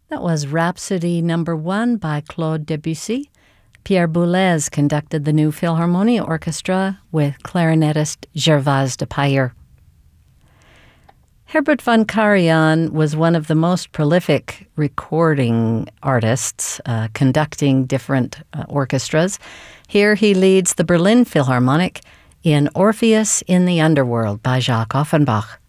That was Rhapsody No. 1 by Claude Debussy. Pierre Boulez conducted the New Philharmonia Orchestra with clarinetist Gervase de Payer. Herbert von Karajan was one of the most prolific recording artists, conducting different orchestras. Here he leads the Berlin Philharmonic in Orpheus in the Underworld by Jacques Offenbach.